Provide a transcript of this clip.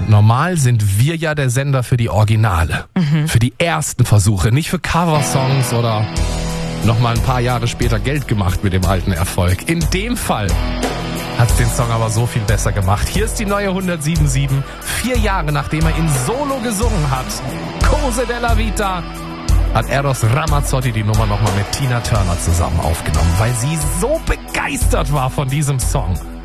Normal sind wir ja der Sender für die Originale, für die ersten Versuche, nicht für Coversongs oder nochmal ein paar Jahre später Geld gemacht mit dem alten Erfolg. In dem Fall hat den Song aber so viel besser gemacht. Hier ist die neue 107.7, 4 Jahre nachdem er in Solo gesungen hat. Cose della Vita hat Eros Ramazzotti die Nummer nochmal mit Tina Turner zusammen aufgenommen, weil sie so begeistert war von diesem Song.